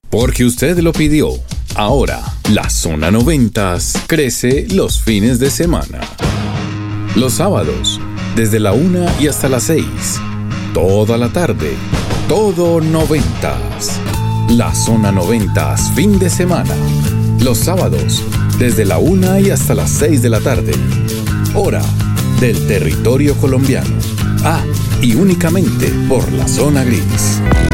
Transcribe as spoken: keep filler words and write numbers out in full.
Porque usted lo pidió. Ahora, la Zona noventas crece los fines de semana. Los sábados, desde la una y hasta las seis. Toda la tarde, todo noventas. La Zona noventas fin de semana. Los sábados, desde la una y hasta las seis de la tarde. Hora del territorio colombiano. Ah, y únicamente por la Zona Gris.